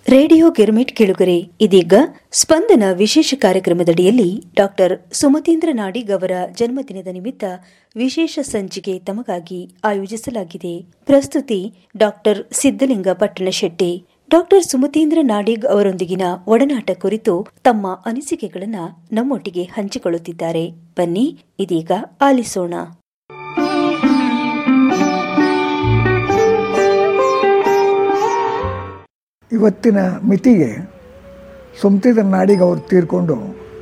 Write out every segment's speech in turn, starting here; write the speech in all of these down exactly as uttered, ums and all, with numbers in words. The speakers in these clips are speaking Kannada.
ರೇಡಿಯೋ ಗಿರ್ಮಿಟ್ ಕೇಳುಗರೆ, ಇದೀಗ ಸ್ಪಂದನ ವಿಶೇಷ ಕಾರ್ಯಕ್ರಮದಡಿಯಲ್ಲಿ ಡಾಕ್ಟರ್ ಸುಮತೀಂದ್ರ ನಾಡಿಗ್ ಅವರ ಜನ್ಮದಿನದ ನಿಮಿತ್ತ ವಿಶೇಷ ಸಂಚಿಕೆ ತಮಗಾಗಿ ಆಯೋಜಿಸಲಾಗಿದೆ. ಪ್ರಸ್ತುತಿ ಡಾಕ್ಟರ್ ಸಿದ್ದಲಿಂಗ ಪಟ್ಟಣಶೆಟ್ಟಿ. ಡಾಕ್ಟರ್ ಸುಮತೀಂದ್ರ ನಾಡಿಗ್ ಅವರೊಂದಿಗಿನ ಒಡನಾಟ ಕುರಿತು ತಮ್ಮ ಅನಿಸಿಕೆಗಳನ್ನು ನಮ್ಮೊಟ್ಟಿಗೆ ಹಂಚಿಕೊಳ್ಳುತ್ತಿದ್ದಾರೆ. ಬನ್ನಿ ಇದೀಗ ಆಲಿಸೋಣ. ಇವತ್ತಿನ ಮಿತಿಗೆ ಸುಮತೀಂದ್ರ ನಾಡಿಗ್ ಅವರು ತೀರ್ಕೊಂಡು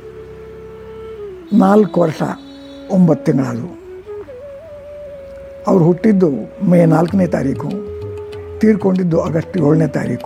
ನಾಲ್ಕು ವರ್ಷ ಒಂಬತ್ತು ತಿಂಗಳಾದವು. ಅವರು ಹುಟ್ಟಿದ್ದು ಮೇ ನಾಲ್ಕನೇ ತಾರೀಕು, ತೀರ್ಕೊಂಡಿದ್ದು ಆಗಸ್ಟ್ ಏಳನೇ ತಾರೀಕು.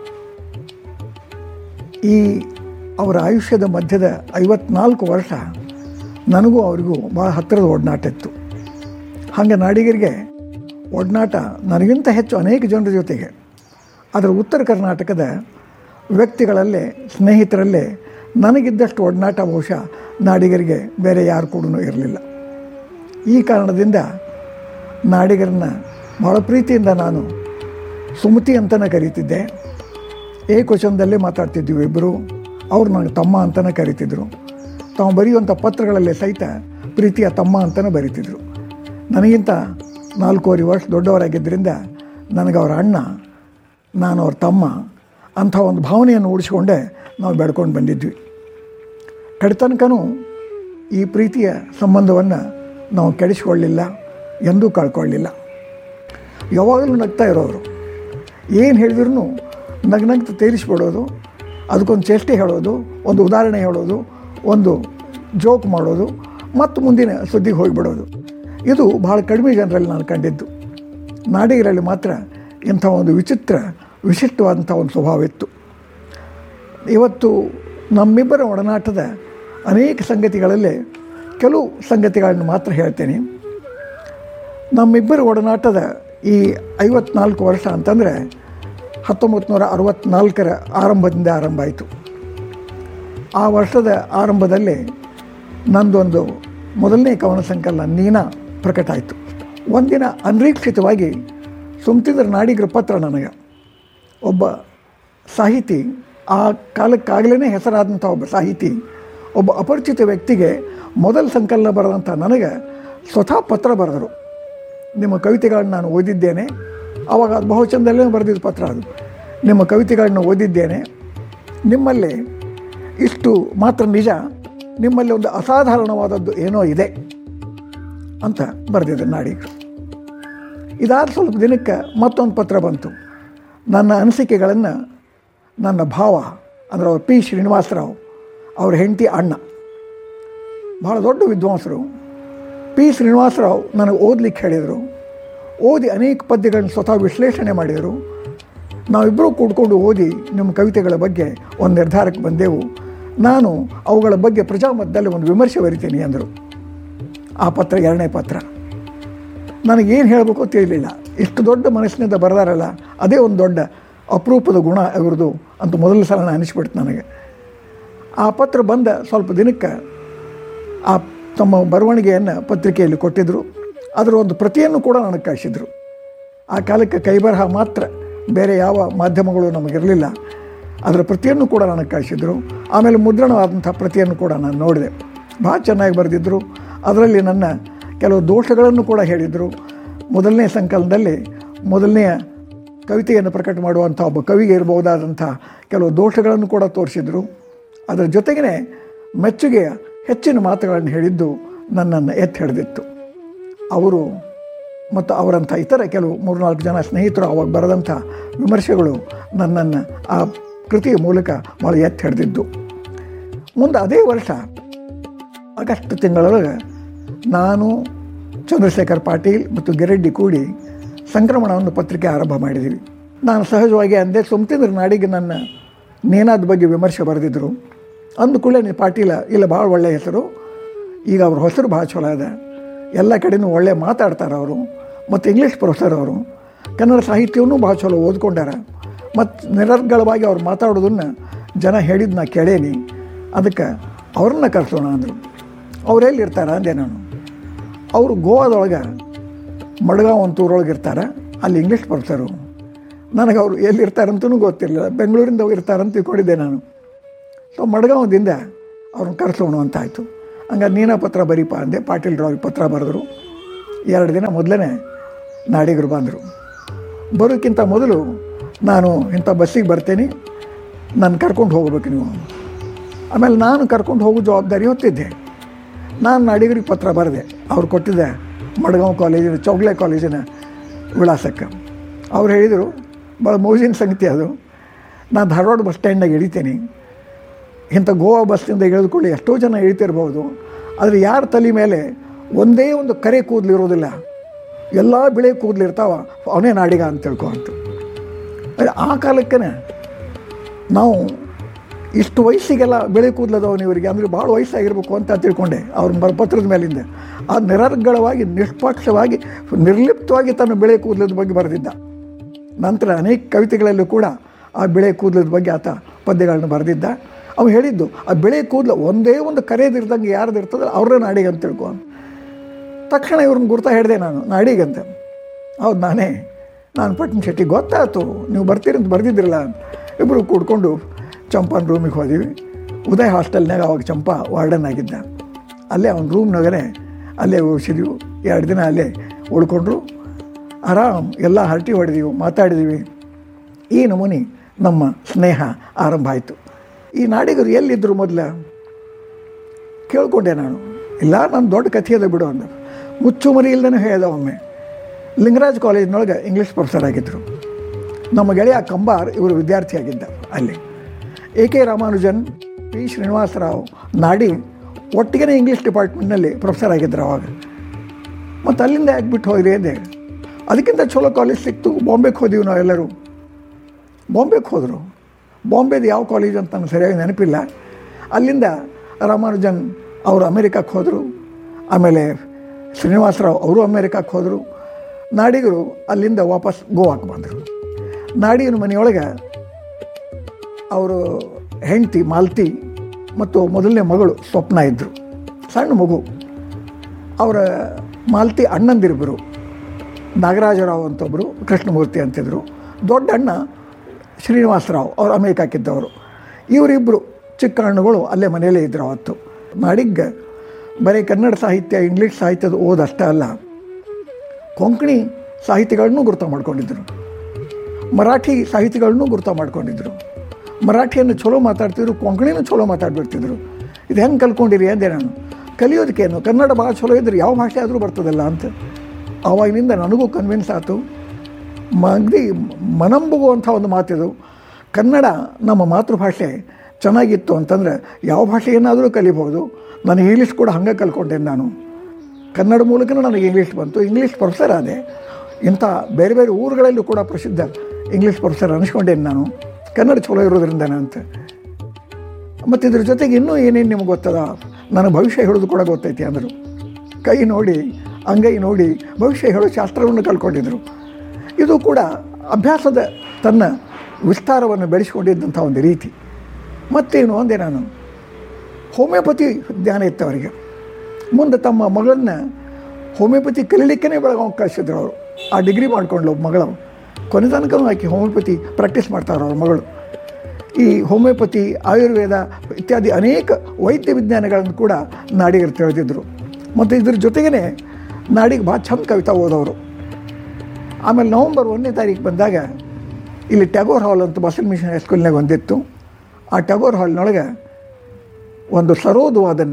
ಈ ಅವರ ಆಯುಷ್ಯದ ಮಧ್ಯದ ಐವತ್ನಾಲ್ಕು ವರ್ಷ ನನಗೂ ಅವರಿಗೂ ಭಾಳ ಹತ್ತಿರದ ಒಡನಾಟ ಇತ್ತು. ಹಾಗೆ ನಾಡಿಗರಿಗೆ ಒಡನಾಟ ನನಗಿಂತ ಹೆಚ್ಚು ಅನೇಕ ಜನರ ಜೊತೆಗೆ, ಅದರ ಉತ್ತರ ಕರ್ನಾಟಕದ ವ್ಯಕ್ತಿಗಳಲ್ಲೇ, ಸ್ನೇಹಿತರಲ್ಲೇ ನನಗಿದ್ದಷ್ಟು ಒಡನಾಟ ಬಹುಶಃ ನಾಡಿಗರಿಗೆ ಬೇರೆ ಯಾರು ಕೂಡ ಇರಲಿಲ್ಲ. ಈ ಕಾರಣದಿಂದ ನಾಡಿಗರನ್ನ ಭಾಳ ಪ್ರೀತಿಯಿಂದ ನಾನು ಸುಮತಿ ಅಂತಲೇ ಕರೀತಿದ್ದೆ. ಏಕವಚನದಲ್ಲೇ ಮಾತಾಡ್ತಿದ್ವಿ ಇಬ್ಬರು. ಅವರು ನನಗೆ ತಮ್ಮ ಅಂತಲೇ ಕರೀತಿದ್ರು. ತಾವು ಬರೆಯುವಂಥ ಪತ್ರಗಳಲ್ಲೇ ಸಹಿತ ಪ್ರೀತಿಯ ತಮ್ಮ ಅಂತಲೇ ಬರೀತಿದ್ರು. ನನಗಿಂತ ನಾಲ್ಕೂವರೆ ವರ್ಷ ದೊಡ್ಡವರಾಗಿದ್ದರಿಂದ ನನಗೆ ಅವರ ಅಣ್ಣ, ನಾನು ಅವ್ರ ತಮ್ಮ ಅಂಥ ಒಂದು ಭಾವನೆಯನ್ನು ಉಳಿಸ್ಕೊಂಡೇ ನಾವು ಬೆಳ್ಕೊಂಡು ಬಂದಿದ್ವಿ. ಕಡೆತನಕನೂ ಈ ಪ್ರೀತಿಯ ಸಂಬಂಧವನ್ನು ನಾವು ಕೆಡಿಸ್ಕೊಳ್ಳಿಲ್ಲ, ಎಂದೂ ಕಳ್ಕೊಳ್ಳಿಲ್ಲ. ಯಾವಾಗಲೂ ನಗ್ತಾ ಇರೋರು. ಏನು ಹೇಳಿದ್ರೂ ನಗ್ನಗ್ತ ತೀರಿಸ್ಬಿಡೋದು, ಅದಕ್ಕೊಂದು ಚೇಷ್ಟೆ ಹೇಳೋದು, ಒಂದು ಉದಾಹರಣೆ ಹೇಳೋದು, ಒಂದು ಜೋಕ್ ಮಾಡೋದು, ಮತ್ತು ಮುಂದಿನ ಸುದ್ದಿಗೆ ಹೋಗಿಬಿಡೋದು. ಇದು ಭಾಳ ಕಡಿಮೆ ಜನರಲ್ಲಿ ನಾನು ಕಂಡಿದ್ದು. ನಾಡಿಗರಲ್ಲಿ ಮಾತ್ರ ಇಂಥ ಒಂದು ವಿಚಿತ್ರ ವಿಶಿಷ್ಟವಾದಂಥ ಒಂದು ಸ್ವಭಾವ ಇತ್ತು. ಇವತ್ತು ನಮ್ಮಿಬ್ಬರ ಒಡನಾಟದ ಅನೇಕ ಸಂಗತಿಗಳಲ್ಲಿ ಕೆಲವು ಸಂಗತಿಗಳನ್ನು ಮಾತ್ರ ಹೇಳ್ತೇನೆ. ನಮ್ಮಿಬ್ಬರ ಒಡನಾಟದ ಈ ಐವತ್ನಾಲ್ಕು ವರ್ಷ ಅಂತಂದರೆ ಹತ್ತೊಂಬತ್ತು ನೂರ ಅರವತ್ತ್ನಾಲ್ಕರ ಆರಂಭದಿಂದ ಆರಂಭ ಆಯಿತು. ಆ ವರ್ಷದ ಆರಂಭದಲ್ಲಿ ನಂದೊಂದು ಮೊದಲನೇ ಕವನ ಸಂಕಲನ ನೀನಾ ಪ್ರಕಟ ಆಯಿತು. ಒಂದಿನ ಅನಿರೀಕ್ಷಿತವಾಗಿ ಸುಮತೀಂದ್ರ ನಾಡಿಗ್ರ ಪತ್ರ ನನಗೆ, ಒಬ್ಬ ಸಾಹಿತಿ, ಆ ಕಾಲಕ್ಕಾಗಲೇ ಹೆಸರಾದಂಥ ಒಬ್ಬ ಸಾಹಿತಿ, ಒಬ್ಬ ಅಪರಿಚಿತ ವ್ಯಕ್ತಿಗೆ ಮೊದಲ ಸಂಕಲನ ಬರೆದಂಥ ನನಗೆ ಸ್ವತಃ ಪತ್ರ ಬರೆದರು. ನಿಮ್ಮ ಕವಿತೆಗಳನ್ನು ನಾನು ಓದಿದ್ದೇನೆ. ಆವಾಗ ಅದು ಬಹುಚಂದಲ್ಲೇ ಬರೆದಿದ್ದ ಪತ್ರ ಅದು. ನಿಮ್ಮ ಕವಿತೆಗಳನ್ನು ಓದಿದ್ದೇನೆ, ನಿಮ್ಮಲ್ಲಿ ಇಷ್ಟು ಮಾತ್ರ ನಿಜ, ನಿಮ್ಮಲ್ಲಿ ಒಂದು ಅಸಾಧಾರಣವಾದದ್ದು ಏನೋ ಇದೆ ಅಂತ ಬರೆದಿದ್ದರು ನಾಡಿಗರು. ಇದಾದ ಸ್ವಲ್ಪ ದಿನಕ್ಕೆ ಮತ್ತೊಂದು ಪತ್ರ ಬಂತು. ನನ್ನ ಅನಿಸಿಕೆಗಳನ್ನು ನನ್ನ ಭಾವ ಅಂದರೆ ಅವ್ರು ಪಿ ಶ್ರೀನಿವಾಸರಾವ್, ಅವ್ರ ಹೆಂಡತಿ ಅಣ್ಣ, ಭಾಳ ದೊಡ್ಡ ವಿದ್ವಾಂಸರು, ಪಿ ಶ್ರೀನಿವಾಸರಾವ್ ನನಗೆ ಓದಲಿಕ್ಕೆ ಹೇಳಿದರು. ಓದಿ ಅನೇಕ ಪದ್ಯಗಳನ್ನು ಸ್ವತಃ ವಿಶ್ಲೇಷಣೆ ಮಾಡಿದರು. ನಾವಿಬ್ಬರೂ ಕೂಡ್ಕೊಂಡು ಓದಿ ನಿಮ್ಮ ಕವಿತೆಗಳ ಬಗ್ಗೆ ಒಂದು ನಿರ್ಧಾರಕ್ಕೆ ಬಂದೆವು. ನಾನು ಅವುಗಳ ಬಗ್ಗೆ ಪ್ರಜಾಮತದಲ್ಲಿ ಒಂದು ವಿಮರ್ಶೆ ಬರಿತೀನಿ ಅಂದರು. ಆ ಪತ್ರ ಎರಡನೇ ಪತ್ರ. ನನಗೇನು ಹೇಳಬೇಕು ತಿಳಿಲಿಲ್ಲ. ಇಷ್ಟು ದೊಡ್ಡ ಮನಸ್ಸಿನಿಂದ ಬರೆದಾರಲ್ಲ, ಅದೇ ಒಂದು ದೊಡ್ಡ ಅಪರೂಪದ ಗುಣ ಇವ್ರದ್ದು ಅಂತ ಮೊದಲ ಸಲ ಅನಿಸ್ಬಿಡ್ತು ನನಗೆ. ಆ ಪತ್ರ ಬಂದ ಸ್ವಲ್ಪ ದಿನಕ್ಕೆ ಆ ತಮ್ಮ ಬರವಣಿಗೆಯನ್ನು ಪತ್ರಿಕೆಯಲ್ಲಿ ಕೊಟ್ಟಿದ್ದರು. ಅದರ ಒಂದು ಪ್ರತಿಯನ್ನು ಕೂಡ ನನಗೆ ಕಳಿಸಿದರು. ಆ ಕಾಲಕ್ಕೆ ಕೈಬರಹ ಮಾತ್ರ, ಬೇರೆ ಯಾವ ಮಾಧ್ಯಮಗಳು ನಮಗಿರಲಿಲ್ಲ. ಅದರ ಪ್ರತಿಯನ್ನು ಕೂಡ ನನಗೆ ಕಳಿಸಿದರು. ಆಮೇಲೆ ಮುದ್ರಣವಾದಂಥ ಪ್ರತಿಯನ್ನು ಕೂಡ ನಾನು ನೋಡಿದೆ. ಭಾಳ ಚೆನ್ನಾಗಿ ಬರೆದಿದ್ದರು. ಅದರಲ್ಲಿ ನನ್ನ ಕೆಲವು ದೋಷಗಳನ್ನು ಕೂಡ ಹೇಳಿದರು. ಮೊದಲನೇ ಸಂಕಲನದಲ್ಲಿ ಮೊದಲನೆಯ ಕವಿತೆಯನ್ನು ಪ್ರಕಟ ಮಾಡುವಂಥ ಒಬ್ಬ ಕವಿಗೆ ಇರಬಹುದಾದಂಥ ಕೆಲವು ದೋಷಗಳನ್ನು ಕೂಡ ತೋರಿಸಿದರು. ಅದರ ಜೊತೆಗೇ ಮೆಚ್ಚುಗೆಯ ಹೆಚ್ಚಿನ ಮಾತುಗಳನ್ನು ಹೇಳಿದ್ದು ನನ್ನನ್ನು ಎತ್ತಿ ಹಿಡಿದಿತ್ತು. ಅವರು ಮತ್ತು ಅವರಂಥ ಇತರ ಕೆಲವು ಮೂರ್ನಾಲ್ಕು ಜನ ಸ್ನೇಹಿತರು ಅವಾಗ ಬರೆದಂಥ ವಿಮರ್ಶೆಗಳು ನನ್ನನ್ನು ಆ ಕೃತಿಯ ಮೂಲಕ ಭಾಳ ಎತ್ತಿ ಹಿಡಿದಿದ್ದು. ಮುಂದೆ ಅದೇ ವರ್ಷ ಆಗಸ್ಟ್ ತಿಂಗಳೊಳಗೆ ನಾನು, ಚಂದ್ರಶೇಖರ್ ಪಾಟೀಲ್ ಮತ್ತು ಗಿರೆಡ್ಡಿ ಕೂಡಿ ಸಂಕ್ರಮಣವನ್ನು ಪತ್ರಿಕೆ ಆರಂಭ ಮಾಡಿದ್ದೀವಿ. ನಾನು ಸಹಜವಾಗಿ ಅಂದೆ, ಸುಮತೀಂದ್ರ ನಾಡಿಗೆ ನನ್ನ ನೇನಾದ ಬಗ್ಗೆ ವಿಮರ್ಶೆ ಬರೆದಿದ್ದರು. ಅಂದುಕೂಡಲೇ ನೀವು ಪಾಟೀಲ, ಇಲ್ಲ ಭಾಳ ಒಳ್ಳೆಯ ಹೆಸರು, ಈಗ ಅವ್ರ ಹೆಸರು ಭಾಳ ಚಲೋ ಇದೆ, ಎಲ್ಲ ಕಡೆಯೂ ಒಳ್ಳೆ ಮಾತಾಡ್ತಾರೆ ಅವರು, ಮತ್ತು ಇಂಗ್ಲೀಷ್ ಪ್ರೊಫೆಸರ್ ಅವರು, ಕನ್ನಡ ಸಾಹಿತ್ಯವನ್ನೂ ಭಾಳ ಚಲೋ ಓದ್ಕೊಂಡಾರ, ಮತ್ತು ನಿರರ್ಗಳವಾಗಿ ಅವ್ರು ಮಾತಾಡೋದನ್ನು ಜನ ಹೇಳಿದ್ದು ನಾ ಕೇಳೇನಿ, ಅದಕ್ಕೆ ಅವ್ರನ್ನ ಕರೆಸೋಣ ಅಂದರು. ಅವರೆಲ್ಲಿ ಇರ್ತಾರೆ ಅಂದೆ ನಾನು. ಅವರು ಗೋವಾದೊಳಗೆ ಮಡ್ಗಾಂವ್ ಅಂತ ಊರೊಳಗೆ ಇರ್ತಾರೆ, ಅಲ್ಲಿ ಇಂಗ್ಲೀಷ್ ಪ್ರೊಫೆಸರು. ನನಗೆ ಅವರು ಎಲ್ಲಿರ್ತಾರಂತೂ ಗೊತ್ತಿರಲಿಲ್ಲ. ಬೆಂಗಳೂರಿಂದ ಇರ್ತಾರಂತ ತಿಳ್ಕೊಂಡಿದ್ದೆ ನಾನು. ಸೊ ಮಡ್ಗಾಂವದಿಂದ ಅವ್ರನ್ನ ಕರೆಸೋಣ ಅಂತಾಯಿತು. ಹಂಗೆ ನೀನ ಪತ್ರ ಬರೀಪ ಅಂದೆ. ಪಾಟೀಲ್ರು ಅವ್ರಿಗೆ ಪತ್ರ ಬರೆದ್ರು. ಎರಡು ದಿನ ಮೊದಲೇ ನಾಡಿಗರು ಬಂದರು. ಬರೋಕ್ಕಿಂತ ಮೊದಲು ನಾನು ಇಂಥ ಬಸ್ಸಿಗೆ ಬರ್ತೇನೆ, ನಾನು ಕರ್ಕೊಂಡು ಹೋಗ್ಬೇಕು ನೀವು. ಆಮೇಲೆ ನಾನು ಕರ್ಕೊಂಡು ಹೋಗೋ ಜವಾಬ್ದಾರಿ ಹೊತ್ತಿದ್ದೆ. ನಾನು ನಾಡಿಗರಿಗೆ ಪತ್ರ ಬರೆದೆ. ಅವ್ರು ಕೊಟ್ಟಿದ್ದೆ ಮಡ್ಗಾಂವ್ ಕಾಲೇಜಿನ ಚೌಗ್ಲೆ ಕಾಲೇಜಿನ ವಿಳಾಸಕ್ಕೆ. ಅವ್ರು ಹೇಳಿದರು, ಭಾಳ ಮೋಜಿನ ಸಂಗತಿ ಅದು, ನಾನು ಧಾರವಾಡ ಬಸ್ ಸ್ಟ್ಯಾಂಡ್ನಾಗ ಇಳಿತೀನಿ. ಇಂಥ ಗೋವಾ ಬಸ್ನಿಂದ ಇಳಿದುಕೊಳ್ಳಿ ಎಷ್ಟೋ ಜನ ಇಳಿತಿರ್ಬೋದು, ಆದರೆ ಯಾರ ತಲೆ ಮೇಲೆ ಒಂದೇ ಒಂದು ಕರೆ ಕೂದಲು ಇರೋದಿಲ್ಲ, ಎಲ್ಲ ಬಿಳೆ ಕೂದಲು ಇರ್ತಾವ, ಅವನೇ ನಾಡಿಗ ಅಂತ ತಿಳ್ಕೊ ಅಂತ. ಆ ಕಾಲಕ್ಕೆ ನಾವು ಇಷ್ಟು ವಯಸ್ಸಿಗೆಲ್ಲ ಬೆಳೆ ಕೂದಲದವನು ಇವರಿಗೆ ಅಂದರೆ ಭಾಳ ವಯಸ್ಸಾಗಿರ್ಬೇಕು ಅಂತ ತಿಳ್ಕೊಂಡೆ ಅವ್ರ ಬರಪತ್ರದ ಮೇಲಿಂದ. ಆ ನಿರರ್ಗಳವಾಗಿ ನಿಷ್ಪಕ್ಷವಾಗಿ ನಿರ್ಲಿಪ್ತವಾಗಿ ತನ್ನ ಬೆಳೆ ಕೂದಲದ ಬಗ್ಗೆ ಬರೆದಿದ್ದ. ನಂತರ ಅನೇಕ ಕವಿತೆಗಳಲ್ಲೂ ಕೂಡ ಆ ಬೆಳೆ ಕೂದಲದ ಬಗ್ಗೆ ಆತ ಪದ್ಯಗಳನ್ನು ಬರೆದಿದ್ದ. ಅವ್ನು ಹೇಳಿದ್ದು, ಆ ಬೆಳೆ ಕೂದಲು ಒಂದೇ ಒಂದು ಕರೆಯದಿರ್ದಂಗೆ ಯಾರ್ದು ಇರ್ತದಲ್ಲ ಅವ್ರನ್ನ ನಾಡಿಗೆ ಅಂತ ತಿಳ್ಕೊ. ತಕ್ಷಣ ಇವ್ರನ್ನ ಗುರ್ತಾ ಹೇಳಿದೆ ನಾನು, ನಾಡಿಗಂತ. ಹೌದು ನಾನೇ, ನಾನು ಪಟ್ನ ಶೆಟ್ಟಿ, ಗೊತ್ತಾಯ್ತು ನೀವು ಬರ್ತೀರಿ ಅಂತ ಬರೆದಿದ್ದಿರಲ್ಲ. ಇಬ್ಬರು ಕೂಡ್ಕೊಂಡು ಚಂಪನ ರೂಮಿಗೆ ಹೋದಿವಿ. ಉದಯ ಹಾಸ್ಟೆಲ್ನಾಗ ಅವಾಗ ಚಂಪ ವಾರ್ಡನ್ ಆಗಿದ್ದ. ಅಲ್ಲೇ ಅವ್ನ ರೂಮ್ನಾಗೇ ಅಲ್ಲೇ ಉಳಿಸಿದ್ವಿ. ಎರಡು ದಿನ ಅಲ್ಲೇ ಉಳ್ಕೊಂಡ್ರು. ಆರಾಮ್ ಎಲ್ಲ ಹರಟಿ ಹೊಡೆದೀವಿ, ಮಾತಾಡಿದೀವಿ. ಈ ನಮೂನಿ ನಮ್ಮ ಸ್ನೇಹ ಆರಂಭ ಆಯಿತು. ಈ ನಾಡಿಗರು ಎಲ್ಲಿದ್ದರು ಮೊದಲ ಕೇಳ್ಕೊಂಡೆ ನಾನು. ಇಲ್ಲ, ನನ್ನ ದೊಡ್ಡ ಕಥೆ ಅದ ಬಿಡು ಅಂದ. ಮುಚ್ಚು ಮರಿ ಇಲ್ದೇ ಹೇಳ್ದ. ಒಮ್ಮೆ ಲಿಂಗರಾಜ್ ಕಾಲೇಜಿನೊಳಗೆ ಇಂಗ್ಲೀಷ್ ಪ್ರೊಫೆಸರ್ ಆಗಿದ್ದರು. ನಮ್ಮ ಗೆಳೆಯ ಕಂಬಾರ್ ಇವರು ವಿದ್ಯಾರ್ಥಿಯಾಗಿದ್ದ. ಅಲ್ಲಿ A K Ramanujan, P Srinivasa Rao, ನಾಡಿ ಒಟ್ಟಿಗೆ ಇಂಗ್ಲೀಷ್ ಡಿಪಾರ್ಟ್ಮೆಂಟ್ನಲ್ಲಿ ಪ್ರೊಫೆಸರ್ ಆಗಿದ್ದರು ಅವಾಗ. ಮತ್ತು ಅಲ್ಲಿಂದ ಯಾಕೆಬಿಟ್ಟು ಹೋದ್ರಿ ಅಂದೆ. ಅದಕ್ಕಿಂತ ಚಲೋ ಕಾಲೇಜ್ ಸಿಕ್ತು, ಬಾಂಬೆಗೆ ಹೋದೀವಿ ನಾವೆಲ್ಲರೂ. ಬಾಂಬೆಗೆ ಹೋದರು. ಬಾಂಬೆದು ಯಾವ ಕಾಲೇಜ್ ಅಂತ ನನಗೆ ಸರಿಯಾಗಿ ನೆನಪಿಲ್ಲ. ಅಲ್ಲಿಂದ ರಾಮಾನುಜನ್ ಅವರು ಅಮೇರಿಕಕ್ಕೆ ಹೋದರು. ಆಮೇಲೆ ಶ್ರೀನಿವಾಸರಾವ್ ಅವರು ಅಮೇರಿಕಕ್ಕೆ ಹೋದರು. ನಾಡಿಗರು ಅಲ್ಲಿಂದ ವಾಪಸ್ ಗೋವಾಕ್ಕೆ ಬಂದರು. ನಾಡಿಗನ ಮನೆಯೊಳಗೆ ಅವರು ಹೆಂಡತಿ ಮಾಲತಿ ಮತ್ತು ಮೊದಲನೇ ಮಗಳು ಸ್ವಪ್ನ ಇದ್ದರು, ಸಣ್ಣ ಮಗು. ಅವರ ಮಾಲತಿ ಅಣ್ಣಂದಿರಿಬ್ಬರು, ನಾಗರಾಜರಾವ್ ಅಂತೊಬ್ಬರು, ಕೃಷ್ಣಮೂರ್ತಿ ಅಂತಿದ್ರು. ದೊಡ್ಡ ಅಣ್ಣ ಶ್ರೀನಿವಾಸರಾವ್ ಅವರು ಅಮೇರಿಕಾಕ್ಕಿದ್ದವರು. ಇವರಿಬ್ಬರು ಚಿಕ್ಕ ಹಣ್ಣುಗಳು ಅಲ್ಲೇ ಮನೆಯಲ್ಲೇ ಇದ್ದರು ಅವತ್ತು. ನಾಡಿಗೆ ಬರೀ ಕನ್ನಡ ಸಾಹಿತ್ಯ, ಇಂಗ್ಲೀಷ್ ಸಾಹಿತ್ಯದ ಓದಷ್ಟೇ ಅಲ್ಲ, ಕೊಂಕಣಿ ಸಾಹಿತ್ಯಗಳನ್ನೂ ಗುರುತ ಮಾಡ್ಕೊಂಡಿದ್ದರು, ಮರಾಠಿ ಸಾಹಿತ್ಯಗಳನ್ನೂ ಗುರುತ ಮಾಡ್ಕೊಂಡಿದ್ದರು. ಮರಾಠಿಯನ್ನು ಚಲೋ ಮಾತಾಡ್ತಿದ್ರು, ಕೊಂಕಣಿನೂ ಚಲೋ ಮಾತಾಡ್ಬಿಡ್ತಿದ್ರು. ಇದು ಹೆಂಗೆ ಕಲ್ತ್ಕೊಂಡಿರಿ ಅಂದೆ ನಾನು. ಕಲಿಯೋದಕ್ಕೇನು, ಕನ್ನಡ ಭಾಳ ಚಲೋ ಇದ್ದರೆ ಯಾವ ಭಾಷೆ ಆದರೂ ಬರ್ತದಲ್ಲ ಅಂತ. ಆವಾಗಿನಿಂದ ನನಗೂ ಕನ್ವಿನ್ಸ್ ಆಯಿತು. ಮಗ್ದಿ ಮನಂಬುಗುವಂಥ ಒಂದು ಮಾತಿದು. ಕನ್ನಡ ನಮ್ಮ ಮಾತೃಭಾಷೆ ಚೆನ್ನಾಗಿತ್ತು ಅಂತಂದರೆ ಯಾವ ಭಾಷೆಯನ್ನಾದರೂ ಕಲಿಬೋದು. ನಾನು ಇಂಗ್ಲೀಷ್ ಕೂಡ ಹಂಗೆ ಕಲ್ತ್ಕೊಂಡೆ. ನಾನು ಕನ್ನಡ ಮೂಲಕನೂ ನನಗೆ ಇಂಗ್ಲೀಷ್ ಬಂತು. ಇಂಗ್ಲೀಷ್ ಪ್ರೊಫೆಸರ್ ಆದೆ. ಇಂಥ ಬೇರೆ ಬೇರೆ ಊರುಗಳಲ್ಲೂ ಕೂಡ ಪ್ರಸಿದ್ಧ ಇಂಗ್ಲೀಷ್ ಪ್ರೊಫೆಸರ್ ಅನಿಸ್ಕೊಂಡೇನು ನಾನು, ಕನ್ನಡ ಚಲೋ ಇರೋದ್ರಿಂದ ಅಂತ. ಮತ್ತು ಇದ್ರ ಜೊತೆಗೆ ಇನ್ನೂ ಏನೇನು ನಿಮ್ಗೆ ಗೊತ್ತದ, ನನಗೆ ಭವಿಷ್ಯ ಹೇಳೋದು ಕೂಡ ಗೊತ್ತೈತಿ ಅಂದರು. ಕೈ ನೋಡಿ ಅಂಗೈ ನೋಡಿ ಭವಿಷ್ಯ ಹೇಳೋ ಶಾಸ್ತ್ರವನ್ನು ಕಲ್ತ್ಕೊಂಡಿದ್ರು. ಇದು ಕೂಡ ಅಭ್ಯಾಸದ ತನ್ನ ವಿಸ್ತಾರವನ್ನು ಬೆಳೆಸ್ಕೊಂಡಿದ್ದಂಥ ಒಂದು ರೀತಿ. ಮತ್ತೇನು ಅಂದೆ ನಾನು, ಹೋಮಿಯೋಪತಿ ಜ್ಞಾನ ಇತ್ತು ಅವರಿಗೆ. ಮುಂದೆ ತಮ್ಮ ಮಗಳನ್ನ ಹೋಮಿಯೋಪತಿ ಕಲೀಲಿಕ್ಕೇ ಬೆಳಗಾವಿ ಕಳಿಸಿದ್ರು ಅವರು. ಆ ಡಿಗ್ರಿ ಮಾಡ್ಕೊಂಡ್ಲು ಒಬ್ಬ ಮಗಳು. ಕೊನೆ ತನಕ ಆಕೆ ಹೋಮಿಯೋಪತಿ ಪ್ರಾಕ್ಟೀಸ್ ಮಾಡ್ತಾರೆ ಅವ್ರ ಮಗಳು. ಈ ಹೋಮಿಯೋಪತಿ, ಆಯುರ್ವೇದ ಇತ್ಯಾದಿ ಅನೇಕ ವೈದ್ಯ ವಿಜ್ಞಾನಗಳನ್ನು ಕೂಡ ನಾಡಿಗರು ತಿಳಿದಿದ್ದರು. ಮತ್ತು ಇದ್ರ ಜೊತೆಗೇ ನಾಡಿಗೆ ಭಾಳ ಚಂದ ಕವಿತಾ ಓದೋರು. ಆಮೇಲೆ ನವಂಬರ್ ಒಂದನೇ ತಾರೀಕು ಬಂದಾಗ ಇಲ್ಲಿ ಟ್ಯಾಗೋರ್ ಹಾಲ್ ಅಂತ ಬಸಲ್ ಮಿಷನ್ ಹೈಸ್ಕೂಲ್ನಾಗ ಒಂದಿತ್ತು. ಆ ಟ್ಯಾಗೋರ್ ಹಾಲ್ನೊಳಗೆ ಒಂದು ಸರೋದ್ ವಾದನ್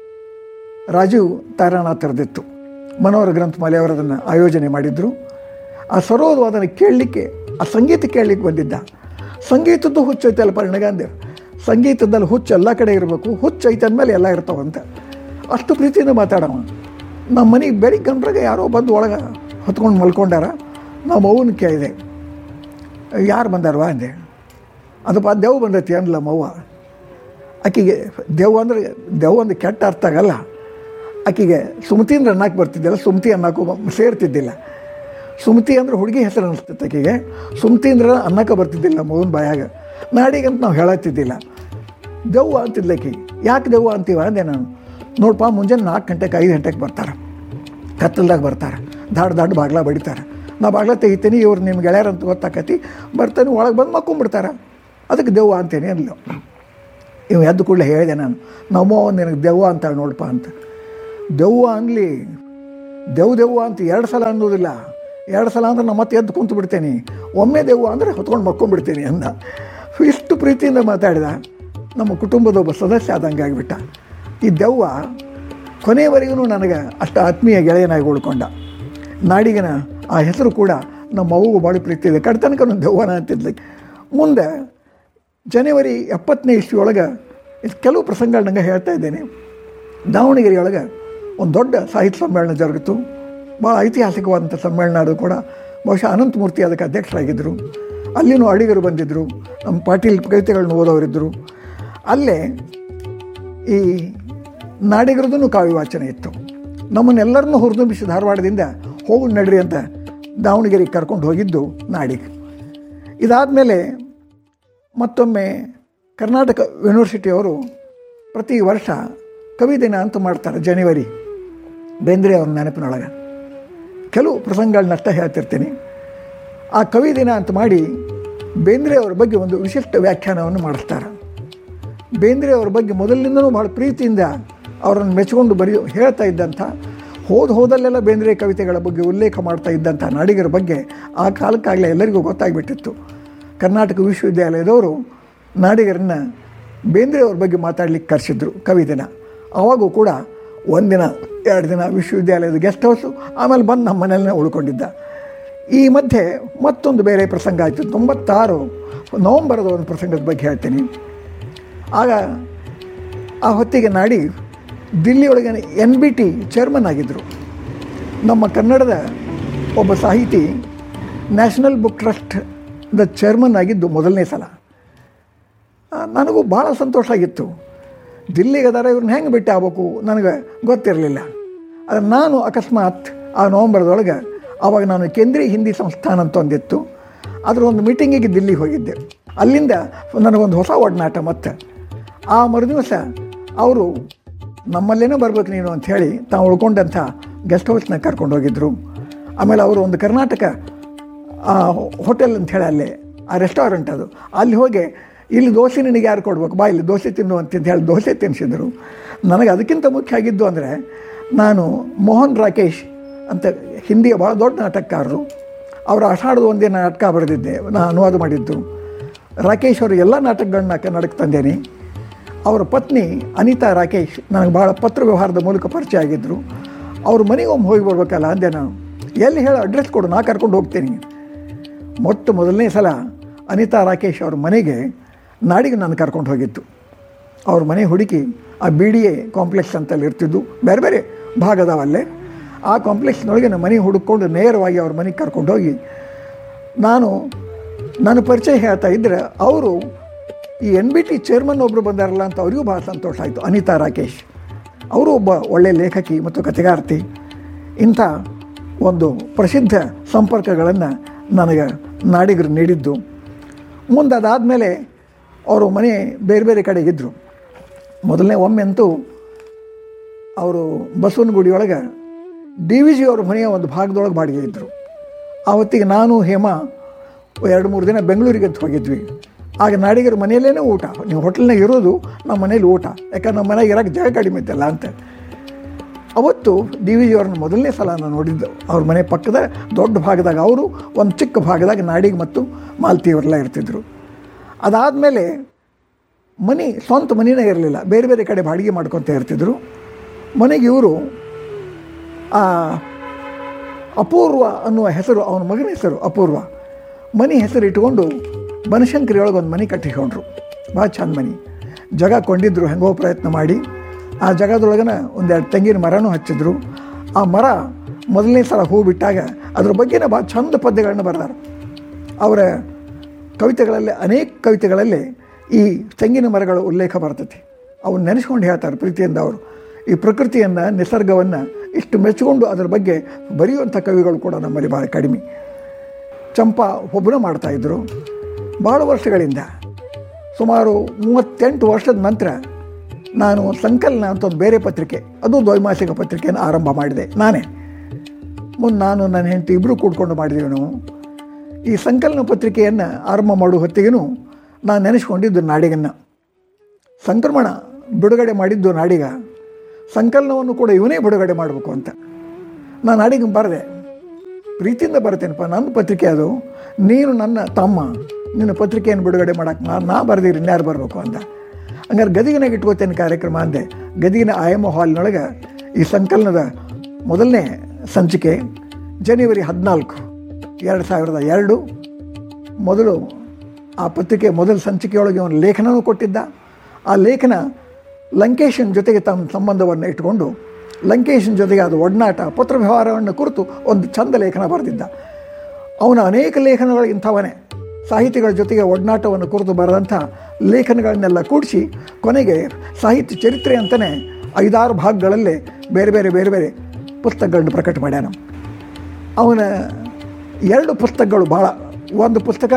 ರಾಜೀವ್ ತಾರಾನಾಥರದಿತ್ತು. ಮನೋಹರ ಗ್ರಂಥಮಾಲೆ ಅವರು ಅದನ್ನು ಆಯೋಜನೆ ಮಾಡಿದರು. ಆ ಸರೋದ್ ವಾದನ ಕೇಳಲಿಕ್ಕೆ, ಆ ಸಂಗೀತ ಕೇಳಲಿಕ್ಕೆ ಬಂದಿದ್ದ. ಸಂಗೀತದ್ದು ಹುಚ್ಚೈತಲ್ಲ ಪರಿಣಗಾಂದೇವ್, ಸಂಗೀತದಲ್ಲಿ ಹುಚ್ಚು ಎಲ್ಲ ಕಡೆ ಇರಬೇಕು, ಹುಚ್ಚೈತೆ ಅಂದಮೇಲೆ ಎಲ್ಲ ಇರ್ತಾವಂತ ಅಷ್ಟು ಪ್ರೀತಿಯಿಂದ ಮಾತಾಡವ. ನಮ್ಮ ಮನೆಗೆ ಬೆಳಿಗ್ಗೆ ಗಂಟ್ರಾಗ ಯಾರೋ ಬಂದು ಒಳಗೆ ಹೊತ್ಕೊಂಡು ಮಲ್ಕೊಂಡಾರ. ನಾವು ಮೌನ ಕೇಳಿದೆ, ಯಾರು ಬಂದಾರವ ಅಂದೆ. ಅದಪ್ಪ ದೆವ್ ಬಂದೈತಿ ಅನ್ಲ ಮವ್ವ. ಆಕೆಗೆ ದೆವ್ ಅಂದರೆ ದೆವ್ ಅಂದ್ರೆ ಕೆಟ್ಟ ಅರ್ಥ ಆಗಲ್ಲ. ಆಕೆಗೆ ಸುಮತಿ ಅಂದ್ರೆ ಅನ್ನಕ್ಕೆ ಬರ್ತಿದ್ದಿಲ್ಲ, ಸುಮತಿ ಅನ್ನಕ್ಕೂ ಸೇರ್ತಿದ್ದಿಲ್ಲ. ಸುಮತಿ ಅಂದ್ರೆ ಹುಡುಗಿ ಹೆಸರು ಅನ್ನಿಸ್ತೈತೆ ಆಕೆಗೆ, ಸುಮತಿ ಅಂದ್ರೆ ಅನ್ನಕ್ಕೆ ಬರ್ತಿದ್ದಿಲ್ಲ ಮೌನ ಬಾಯಾಗ. ನಾಡಿಗಂತ ನಾವು ಹೇಳತ್ತಿದ್ದಿಲ್ಲ. ದೆವ್ವ ಅಂತಿದ್ಲಕ್ಕಿ. ಯಾಕೆ ದೆವ್ವ ಅಂತೀವ ಅಂದೆ ನಾನು. ನೋಡಪ್ಪ, ಮುಂಜಾನೆ ನಾಲ್ಕು ಗಂಟೆಗೆ ಐದು ಗಂಟೆಗೆ ಬರ್ತಾರೆ, ಕತ್ತಲ್ದಾಗ ಬರ್ತಾರೆ, ದಾಡ್ ದಾಡ್ ಬಾಗ್ಲ ಬಡಿತಾರೆ, ನಾ ಬಾಗ್ಲ ತೆಗಿತೀನಿ, ಇವ್ರು ನಿಮ್ಮ ಗೆಳೆಯರಂತ ಗೊತ್ತಾಕತಿ, ಬರ್ತಾನೆ ಒಳಗೆ ಬಂದು ಮಕ್ಕೊಂಬಿಡ್ತಾರೆ, ಅದಕ್ಕೆ ದೆವ್ವ ಅಂತೇನೆ ಅಂದ್ಲು. ಇವು ಎದ್ದು ಕೂಡಲೇ ಹೇಳಿದೆ ನಾನು, ನಮ್ಮೋ ನಿನಗೆ ದೆವ್ವ ಅಂತ ನೋಡಪ್ಪ ಅಂತ. ದೆವ್ವ ಅನ್ನಲಿ, ದೆವ್ ದೆವ್ವ ಅಂತ ಎರಡು ಸಲ ಅನ್ನೋದಿಲ್ಲ, ಎರಡು ಸಲ ಅಂದ್ರೆ ನಾನು ಮತ್ತೆ ಎದ್ದು ಕುಂತು ಬಿಡ್ತೇನೆ, ಒಮ್ಮೆ ದೆವ್ವ ಅಂದರೆ ಹೊತ್ಕೊಂಡು ಮಕ್ಕೊಂಡ್ಬಿಡ್ತೀನಿ ಅಂದ. ಇಷ್ಟು ಪ್ರೀತಿಯಿಂದ ಮಾತಾಡಿದ, ನಮ್ಮ ಕುಟುಂಬದ ಒಬ್ಬ ಸದಸ್ಯ ಆದಂಗೆ ಆಗಿಬಿಟ್ಟ. ಈ ದೆವ್ವ ಕೊನೆಯವರೆಗೂ ನನಗೆ ಅಷ್ಟು ಆತ್ಮೀಯ ಗೆಳೆಯನಾಗಿ ಉಳ್ಕೊಂಡ. ನಾಡಿಗನ ಆ ಹೆಸರು ಕೂಡ ನಮ್ಮ ಅವ್ವಗೂ ಭಾಳ ಪ್ರೀತಿ ಇದೆ, ಕಡ್ತನಕ ದೆವ್ವನ ಅಂತಿದ್ಲಿ. ಮುಂದೆ ಜನವರಿ ಎಪ್ಪತ್ತನೇ ಇಸ್ವಿಯೊಳಗೆ ಕೆಲವು ಪ್ರಸಂಗಗಳು ನಂಗೆ ಹೇಳ್ತಾ ಇದ್ದೇನೆ. ದಾವಣಗೆರೆಯೊಳಗೆ ಒಂದು ದೊಡ್ಡ ಸಾಹಿತ್ಯ ಸಮ್ಮೇಳನ ಜರುಗಿತು, ಭಾಳ ಐತಿಹಾಸಿಕವಾದಂಥ ಸಮ್ಮೇಳನ. ಅದು ಕೂಡ ಬಹುಶಃ ಅನಂತಮೂರ್ತಿ ಅದಕ್ಕೆ ಅಧ್ಯಕ್ಷರಾಗಿದ್ದರು. ಅಲ್ಲಿನೂ ಅಡಿಗರು ಬಂದಿದ್ದರು, ನಮ್ಮ ಪಾಟೀಲ್ ಕವಿತೆಗಳನ್ನ ಓದೋರಿದ್ದರು. ಅಲ್ಲೇ ಈ ನಾಡಿಗರದೂ ಕಾವ್ಯ ವಾಚನ ಇತ್ತು. ನಮ್ಮನ್ನೆಲ್ಲರನ್ನೂ ಹುರಿದುಂಬಿಸಿ ಧಾರವಾಡದಿಂದ ಹೋಗು ನಡ್ರಿ ಅಂತ ದಾವಣಗೆರೆಗೆ ಕರ್ಕೊಂಡು ಹೋಗಿದ್ದು ನಾಡಿಗ. ಇದಾದಮೇಲೆ ಮತ್ತೊಮ್ಮೆ ಕರ್ನಾಟಕ ಯೂನಿವರ್ಸಿಟಿಯವರು ಪ್ರತಿ ವರ್ಷ ಕವಿ ದಿನ ಅಂತ ಮಾಡ್ತಾರೆ ಜನವರಿ, ಬೇಂದ್ರೆ ಅವ್ರ ನೆನಪಿನೊಳಗೆ. ಕೆಲವು ಪ್ರಸಂಗಗಳನ್ನಷ್ಟೇ ಹೇಳ್ತಿರ್ತೀನಿ. ಆ ಕವಿ ದಿನ ಅಂತ ಮಾಡಿ ಬೇಂದ್ರೆ ಅವ್ರ ಬಗ್ಗೆ ಒಂದು ವಿಶಿಷ್ಟ ವ್ಯಾಖ್ಯಾನವನ್ನು ಮಾಡಿಸ್ತಾರೆ. ಬೇಂದ್ರೆ ಅವ್ರ ಬಗ್ಗೆ ಮೊದಲಿನಿಂದಲೂ ಭಾಳ ಪ್ರೀತಿಯಿಂದ ಅವರನ್ನು ಮೆಚ್ಚಿಕೊಂಡು ಬರೆಯೋ ಹೇಳ್ತಾ ಇದ್ದಂಥ, ಹೋದ ಹೋದಲ್ಲೆಲ್ಲ ಬೇಂದ್ರೆ ಕವಿತೆಗಳ ಬಗ್ಗೆ ಉಲ್ಲೇಖ ಮಾಡ್ತಾ ಇದ್ದಂಥ ನಾಡಿಗರ ಬಗ್ಗೆ ಆ ಕಾಲಕ್ಕಾಗಲೇ ಎಲ್ಲರಿಗೂ ಗೊತ್ತಾಗ್ಬಿಟ್ಟಿತ್ತು. ಕರ್ನಾಟಕ ವಿಶ್ವವಿದ್ಯಾಲಯದವರು ನಾಡಿಗರನ್ನ ಬೇಂದ್ರೆ ಅವ್ರ ಬಗ್ಗೆ ಮಾತಾಡ್ಲಿಕ್ಕೆ ಕರೆಸಿದ್ರು ಕವಿ ದಿನ. ಆವಾಗೂ ಕೂಡ ಒಂದಿನ ಎರಡು ದಿನ ವಿಶ್ವವಿದ್ಯಾಲಯದ ಗೆಸ್ಟ್ ಹೌಸು, ಆಮೇಲೆ ಬಂದು ನಮ್ಮ ಮನೆಯಲ್ಲೇ ಉಳ್ಕೊಂಡಿದ್ದ. ಈ ಮಧ್ಯೆ ಮತ್ತೊಂದು ಬೇರೆ ಪ್ರಸಂಗ ಆಯಿತು. ತೊಂಬತ್ತಾರು ನವಂಬರದ ಒಂದು ಪ್ರಸಂಗದ ಬಗ್ಗೆ ಹೇಳ್ತೀನಿ. ಆಗ ಆ ಹೊತ್ತಿಗೆ ನಾಡಿ ದಿಲ್ಲಿಯೊಳಗೆ ಎನ್ ಬಿ ಟಿ ಚೇರ್ಮನ್ ಆಗಿದ್ದರು. ನಮ್ಮ ಕನ್ನಡದ ಒಬ್ಬ ಸಾಹಿತಿ ನ್ಯಾಷನಲ್ ಬುಕ್ ಟ್ರಸ್ಟ್ದ ಚೇರ್ಮನ್ ಆಗಿದ್ದು ಮೊದಲನೇ ಸಲ. ನನಗೂ ಭಾಳ ಸಂತೋಷ ಆಗಿತ್ತು. ದಿಲ್ಲಿಗೆ ಅದಾರ, ಇವ್ರನ್ನ ಹೆಂಗೆ ಭೇಟಿ ಆಗ್ಬೇಕು ನನಗೆ ಗೊತ್ತಿರಲಿಲ್ಲ. ಆದರೆ ನಾನು ಅಕಸ್ಮಾತ್ ಆ ನವಂಬರ್ದೊಳಗೆ ಆವಾಗ ನಾನು ಕೇಂದ್ರೀಯ ಹಿಂದಿ ಸಂಸ್ಥಾನ ಅಂತ ಒಂದಿತ್ತು, ಅದರ ಒಂದು ಮೀಟಿಂಗಿಗೆ ದಿಲ್ಲಿಗೆ ಹೋಗಿದ್ದೆ. ಅಲ್ಲಿಂದ ನನಗೊಂದು ಹೊಸ ಒಡನಾಟ. ಮತ್ತು ಆ ಮರುದಿವಸ ಅವರು ನಮ್ಮಲ್ಲೇನೋ ಬರ್ಬೇಕು ನೀನು ಅಂಥೇಳಿ ತಾವು ಉಳ್ಕೊಂಡಂಥ ಗೆಸ್ಟ್ ಹೌಸ್ನಾಗ ಕರ್ಕೊಂಡು ಹೋಗಿದ್ದರು. ಆಮೇಲೆ ಅವರು ಒಂದು ಕರ್ನಾಟಕ ಹೋಟೆಲ್ ಅಂಥೇಳಿ ಅಲ್ಲೇ ಆ ರೆಸ್ಟೋರೆಂಟ್ ಅದು, ಅಲ್ಲಿ ಹೋಗಿ ಇಲ್ಲಿ ದೋಸೆ ನಿನಗೆ ಯಾರು ಕೊಡ್ಬೇಕು, ಬಾ ಇಲ್ಲಿ ದೋಸೆ ತಿನ್ನು ಅಂತ ಹೇಳಿ ದೋಸೆ ತಿನ್ನಿಸಿದ್ರು. ನನಗೆ ಅದಕ್ಕಿಂತ ಮುಖ್ಯ ಆಗಿದ್ದು ಅಂದರೆ, ನಾನು ಮೋಹನ್ ರಾಕೇಶ್ ಅಂತ ಹಿಂದಿಯ ಭಾಳ ದೊಡ್ಡ ನಾಟಕಕಾರರು, ಅವರ ಆಷಾಢದ ಒಂದೇ ನಾಟಕ ಬರೆದಿದ್ದೆ, ನಾನು ಅನುವಾದ ಮಾಡಿದ್ದು. ರಾಕೇಶ್ ಅವರು ಎಲ್ಲ ನಾಟಕಗಳನ್ನ ಕನ್ನಡಕ್ಕೆ ತಂದೇನೆ. ಅವರ ಪತ್ನಿ ಅನಿತಾ ರಾಕೇಶ್ ನನಗೆ ಭಾಳ ಪತ್ರ ವ್ಯವಹಾರದ ಮೂಲಕ ಪರಿಚಯ ಆಗಿದ್ದರು. ಅವ್ರ ಮನೆಗೆ ಒಮ್ಮೆ ಹೋಗಿ ಬರ್ಬೇಕಲ್ಲ ಅಂದೆ ನಾನು. ಎಲ್ಲಿ ಹೇಳೋ ಅಡ್ರೆಸ್ ಕೊಡು, ನಾ ಕರ್ಕೊಂಡು ಹೋಗ್ತೀನಿ. ಮೊಟ್ಟ ಮೊದಲನೇ ಸಲ ಅನಿತಾ ರಾಕೇಶ್ ಅವ್ರ ಮನೆಗೆ ನಾಡಿಗೆ ನಾನು ಕರ್ಕೊಂಡು ಹೋಗಿತ್ತು. ಅವ್ರ ಮನೆ ಹುಡುಕಿ ಆ ಬಿ ಡಿ ಎ ಕಾಂಪ್ಲೆಕ್ಸ್ ಅಂತಲ್ಲಿ ಇರ್ತಿದ್ದು, ಬೇರೆ ಬೇರೆ ಭಾಗದವಲ್ಲೇ. ಆ ಕಾಂಪ್ಲೆಕ್ಸ್ನೊಳಗೆ ನಮ್ಮ ಮನೆ ಹುಡುಕೊಂಡು ನೇರವಾಗಿ ಅವ್ರ ಮನೆಗೆ ಕರ್ಕೊಂಡು ಹೋಗಿ ನಾನು ನನ್ನ ಪರಿಚಯ ಹೇಳ್ತಾ ಇದ್ದರೆ, ಅವರು ಈ ಎನ್ ಬಿ ಟಿ ಚೇರ್ಮನ್ ಒಬ್ಬರು ಬಂದಾರಲ್ಲ ಅಂತ ಅವರಿಗೂ ಭಾಳ ಸಂತೋಷ ಆಯಿತು. ಅನಿತಾ ರಾಕೇಶ್ ಅವರು ಒಬ್ಬ ಒಳ್ಳೆಯ ಲೇಖಕಿ ಮತ್ತು ಕಥೆಗಾರ್ತಿ. ಇಂಥ ಒಂದು ಪ್ರಸಿದ್ಧ ಸಂಪರ್ಕಗಳನ್ನು ನನಗೆ ನಾಡಿಗರು ನೀಡಿದ್ದು. ಮುಂದೆ ಅದಾದಮೇಲೆ ಅವರು ಮನೆ ಬೇರೆ ಬೇರೆ ಕಡೆಗಿದ್ದರು. ಮೊದಲನೇ ಒಮ್ಮೆ ಅಂತೂ ಅವರು ಬಸವನಗುಡಿಯೊಳಗೆ ಡಿ ವಿ ಜಿ ಅವ್ರ ಮನೆಯ ಒಂದು ಭಾಗದೊಳಗೆ ಬಾಡಿಗೆ ಇದ್ದರು. ಆ ಹೊತ್ತಿಗೆ ನಾನು ಹೇಮಾ ಎರಡು ಮೂರು ದಿನ ಬೆಂಗಳೂರಿಗೆ ಅಂತ ಹೋಗಿದ್ವಿ. ಆಗ ನಾಡಿಗರ ಮನೆಯಲ್ಲೇ ಊಟ, ನೀವು ಹೋಟೆಲ್ನಾಗ ಇರೋದು, ನಮ್ಮ ಮನೇಲಿ ಊಟ, ಯಾಕಂದ್ರೆ ನಮ್ಮ ಮನೆಗೆ ಇರೋಕ್ಕೆ ಜಾಗ ಕಡಿಮೆ ಇತ್ತಲ್ಲ ಅಂತ. ಅವತ್ತು ಡಿ ವಿ ಜಿ ಅವ್ರನ್ನ ಮೊದಲನೇ ಸಲ ನಾನು ನೋಡಿದ್ದು. ಅವ್ರ ಮನೆ ಪಕ್ಕದ ದೊಡ್ಡ ಭಾಗದಾಗ, ಅವರು ಒಂದು ಚಿಕ್ಕ ಭಾಗದಾಗ ನಾಡಿಗೆ ಮತ್ತು ಮಾಲ್ತಿಯವರೆಲ್ಲ ಇರ್ತಿದ್ರು. ಅದಾದಮೇಲೆ ಮನೆ ಸ್ವಂತ ಮನೆಯೇ ಇರಲಿಲ್ಲ, ಬೇರೆ ಬೇರೆ ಕಡೆ ಬಾಡಿಗೆ ಮಾಡ್ಕೊತ ಇರ್ತಿದ್ರು. ಮನೆಗೆ ಇವರು ಆ ಅಪೂರ್ವ ಅನ್ನುವ ಹೆಸರು, ಅವನ ಮಗನ ಹೆಸರು ಅಪೂರ್ವ, ಮನೆ ಹೆಸರು ಇಟ್ಕೊಂಡು ಬನಶಂಕರಿ ಒಳಗೆ ಒಂದು ಮನೆ ಕಟ್ಟಿಕೊಂಡ್ರು. ಭಾಳ ಚಂದ ಮನೆ, ಜಾಗ ಕೊಂಡಿದ್ರು ಹೆಂಗೋ ಪ್ರಯತ್ನ ಮಾಡಿ. ಆ ಜಾಗದೊಳಗನ ಒಂದೆರಡು ತೆಂಗಿನ ಮರನೂ ಹಚ್ಚಿದ್ರು. ಆ ಮರ ಮೊದಲನೇ ಸಲ ಹೂ ಬಿಟ್ಟಾಗ ಅದ್ರ ಬಗ್ಗೆನೇ ಭಾಳ ಚಂದ ಪದ್ಯಗಳನ್ನ ಬರೆದಾರೆ. ಅವರ ಕವಿತೆಗಳಲ್ಲಿ, ಅನೇಕ ಕವಿತೆಗಳಲ್ಲಿ ಈ ತೆಂಗಿನ ಮರಗಳ ಉಲ್ಲೇಖ ಬರ್ತೈತಿ. ಅವನ್ನ ನೆನೆಸ್ಕೊಂಡು ಹೇಳ್ತಾರೆ ಪ್ರೀತಿಯಿಂದ. ಅವರು ಈ ಪ್ರಕೃತಿಯನ್ನು, ನಿಸರ್ಗವನ್ನು ಇಷ್ಟು ಮೆಚ್ಚಿಕೊಂಡು ಅದರ ಬಗ್ಗೆ ಬರೆಯುವಂಥ ಕವಿಗಳು ಕೂಡ ನಮ್ಮಲ್ಲಿ ಭಾಳ ಕಡಿಮೆ. ಚಂಪಾ ಒಬ್ಬನ ಮಾಡ್ತಾಯಿದ್ರು ಭಾಳ ವರ್ಷಗಳಿಂದ. ಸುಮಾರು ಮೂವತ್ತೆಂಟು ವರ್ಷದ ನಂತರ ನಾನು ಸಂಕಲನ ಅಂತ ಒಂದು ಬೇರೆ ಪತ್ರಿಕೆ, ಅದು ದ್ವೈಮಾಸಿಕ ಪತ್ರಿಕೆಯನ್ನು ಆರಂಭ ಮಾಡಿದೆ ನಾನೇ. ಮುಂದೆ ನಾನು ನನ್ನ ಹೆಂಡತಿ ಇಬ್ಬರು ಕೂಡ್ಕೊಂಡು ಮಾಡಿದ್ದೀವಿ ನಾವು. ಈ ಸಂಕಲನ ಪತ್ರಿಕೆಯನ್ನು ಆರಂಭ ಮಾಡುವ ಹೊತ್ತಿಗೆನೂ ನಾನು ನೆನೆಸ್ಕೊಂಡಿದ್ದು ನಾಡಿಗನ್ನು. ಸಂಕ್ರಮಣ ಬಿಡುಗಡೆ ಮಾಡಿದ್ದು ನಾಡಿಗ, ಸಂಕಲನವನ್ನು ಕೂಡ ಇವನೇ ಬಿಡುಗಡೆ ಮಾಡಬೇಕು ಅಂತ ನಾನು ನಾಡಿಗೆ ಬರೆದೆ. ಪ್ರೀತಿಯಿಂದ ಬರ್ತೇನಪ್ಪ, ನನ್ನ ಪತ್ರಿಕೆ ಅದು, ನೀನು ನನ್ನ ತಮ್ಮ, ನಿನ್ನ ಪತ್ರಿಕೆಯನ್ನು ಬಿಡುಗಡೆ ಮಾಡೋಕ್ಕೆ ನಾನು ನಾ ಬರೆದಿರಿ ಇನ್ಯಾರು ಬರಬೇಕು ಅಂತ. ಹಂಗಾರೆ ಗದಗಿನಾಗ ಇಟ್ಕೋತೇನೆ ಕಾರ್ಯಕ್ರಮ ಅಂದೆ. ಗದಗಿನ ಆಯಮ ಹಾಲ್ನೊಳಗೆ ಈ ಸಂಕಲನದ ಮೊದಲನೇ ಸಂಚಿಕೆ ಜನವರಿ ಹದಿನಾಲ್ಕು ಎರಡು ಸಾವಿರದ ಎರಡು ಮೊದಲು ಆ ಪತ್ರಿಕೆ ಮೊದಲ ಸಂಚಿಕೆಯೊಳಗೆ ಒಂದು ಲೇಖನವೂ ಕೊಟ್ಟಿದ್ದ. ಆ ಲೇಖನ ಲಂಕೇಶನ್ ಜೊತೆಗೆ ತಮ್ಮ ಸಂಬಂಧವನ್ನು ಇಟ್ಟುಕೊಂಡು ಲಂಕೇಶನ್ ಜೊತೆಗೆ ಅದು ಒಡನಾಟ ಪತ್ರ ವ್ಯವಹಾರವನ್ನು ಕುರಿತು ಒಂದು ಚಂದ ಲೇಖನ ಬರೆದಿದ್ದ. ಅವನ ಅನೇಕ ಲೇಖನಗಳು ಇಂಥವನೇ, ಸಾಹಿತಿಗಳ ಜೊತೆಗೆ ಒಡನಾಟವನ್ನು ಕುರಿತು ಬರೆದಂಥ ಲೇಖನಗಳನ್ನೆಲ್ಲ ಕೂಡಿಸಿ ಕೊನೆಗೆ ಸಾಹಿತ್ಯ ಚರಿತ್ರೆ ಅಂತಲೇ ಐದಾರು ಭಾಗಗಳಲ್ಲಿ ಬೇರೆ ಬೇರೆ ಬೇರೆ ಬೇರೆ ಪುಸ್ತಕಗಳನ್ನು ಪ್ರಕಟ ಮಾಡ್ಯಾನ. ಅವನ ಎರಡು ಪುಸ್ತಕಗಳು ಭಾಳ, ಒಂದು ಪುಸ್ತಕ